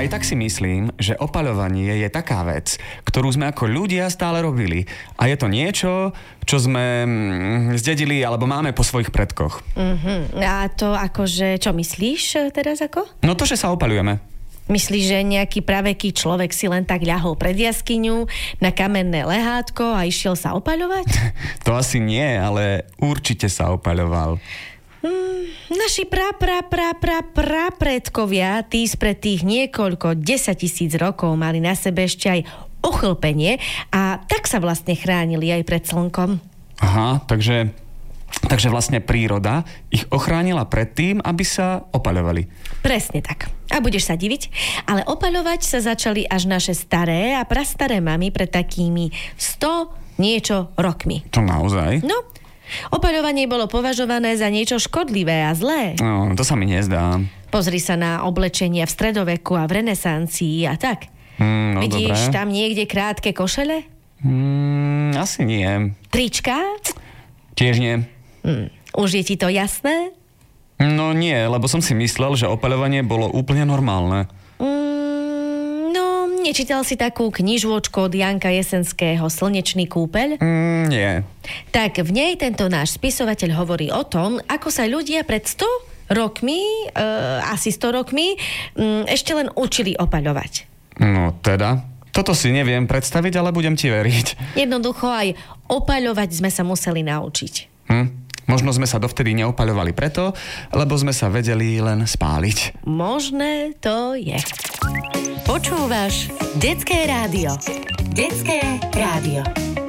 Aj tak si myslím, že opaľovanie je taká vec, ktorú sme ako ľudia stále robili. A je to niečo, čo sme zdedili alebo máme po svojich predkoch. A to akože, čo myslíš teraz ako? No to, že sa opaľujeme. Myslíš, že nejaký praveký človek si len tak ľahol pred jaskyňu na kamenné lehátko a išiel sa opaľovať? To asi nie, ale určite sa opaľoval. Naši prapredkovia, tí spred tých niekoľko 10 000 rokov mali na sebe ešte aj ochlpenie a tak sa vlastne chránili aj pred slnkom. Aha, takže vlastne príroda ich ochránila pred tým, aby sa opaľovali. Presne tak. A budeš sa diviť, ale opaľovať sa začali až naše staré a prastaré mamy pred takými 100 niečo rokmi. To naozaj? No, opaľovanie bolo považované za niečo škodlivé a zlé. No, to sa mi nezdá. Pozri sa na oblečenia v stredoveku a v renesancii a tak. No, vidíš dobre. tam niekde krátke košele? Asi nie. Trička? Tiež nie. Už je ti to jasné? No nie, lebo som si myslel, že opaľovanie bolo úplne normálne. No, nečítal si takú knižôčku od Janka Jesenského Slnečný kúpeľ? Nie. Tak v nej tento náš spisovateľ hovorí o tom, ako sa ľudia pred 100 rokmi, asi 100 rokmi, ešte len učili opaľovať. No teda, toto si neviem predstaviť, ale budem ti veriť. Jednoducho aj opaľovať sme sa museli naučiť. Možno sme sa dovtedy neopaľovali preto, lebo sme sa vedeli len spáliť. Možné to je. Počúvaš Detské rádio. Detské rádio.